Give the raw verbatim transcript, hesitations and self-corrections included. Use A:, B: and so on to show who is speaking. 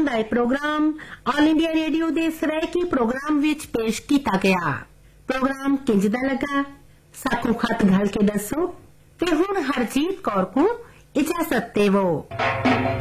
A: सुनाउण दा program all India radio दे Saraiki programme विच पेश कीता गया। प्रोग्राम किंजदा लगा साकू खत घल के दसो ते हुण हरजीत कौर को इजाजत देवो।